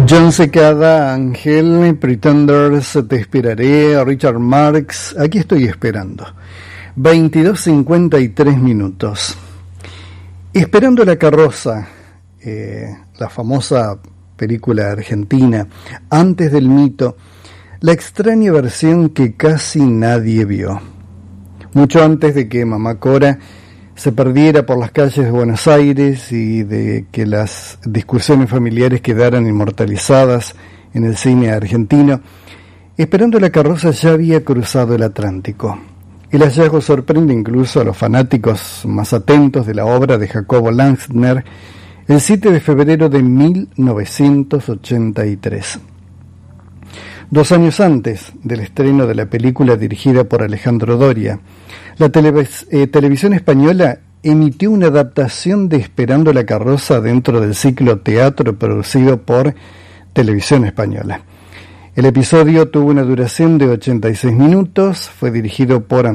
John Secada, Ángel, Pretenders, Te esperaré, Richard Marx, aquí estoy esperando. 22:53. Esperando la carroza, la famosa película argentina, Antes del mito, la extraña versión que casi nadie vio. Mucho antes de que Mamá Cora se perdiera por las calles de Buenos Aires y de que las discusiones familiares quedaran inmortalizadas en el cine argentino, Esperando la carroza ya había cruzado el Atlántico. El hallazgo sorprende incluso a los fanáticos más atentos de la obra de Jacobo Langsner el 7 de febrero de 1983. 2 años antes del estreno de la película dirigida por Alejandro Doria, la televisión española emitió una adaptación de Esperando la carroza dentro del ciclo teatro producido por Televisión Española. El episodio tuvo una duración de 86 minutos, fue dirigido por